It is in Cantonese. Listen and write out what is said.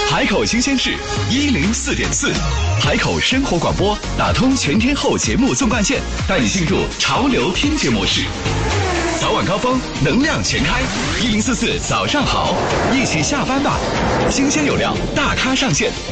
海口新鲜事104.4，海口生活广播打通全天候节目纵贯线，带你进入潮流听觉模式。早晚高峰，能量全开，1044早上好，一起下班吧，新鲜有料，大咖上线。